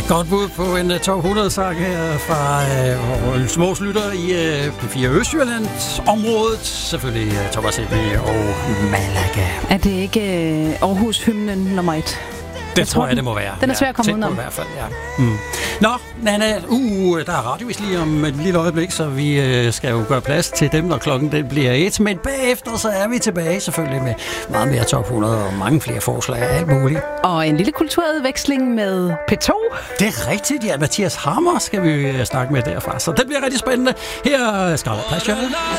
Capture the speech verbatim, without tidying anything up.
Godt bud på en uh, top hundrede-sang her fra uh, små slutter i uh, P fire Østjyllands området. Selvfølgelig uh, Thomas Helmig og Malaga. Er det ikke uh, Aarhus-hymnen nummer et? Det jeg tror jeg, det må være. Den er svær at komme ud om. I hvert fald, ja. Mm. Nå, Nanna, uh, der er radiovis lige om et lille øjeblik, så vi uh, skal jo gøre plads til dem, når klokken den bliver et. Men bagefter, så er vi tilbage selvfølgelig med meget mere top hundrede og mange flere forslag og alt muligt. Og en lille kulturudveksling med P to. Det er rigtigt, ja. Mathias Hammer skal vi uh, snakke med derfra, så det bliver rigtig spændende. Her er Scarlet Pleasure.